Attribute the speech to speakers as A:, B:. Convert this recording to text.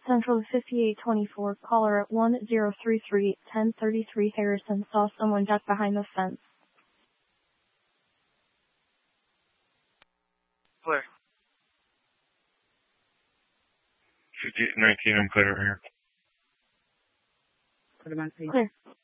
A: Central 5824, caller at 1033 1033 Harrison saw someone duck behind the fence.
B: Clear.
C: 5819, I'm clear over here.
A: Clear.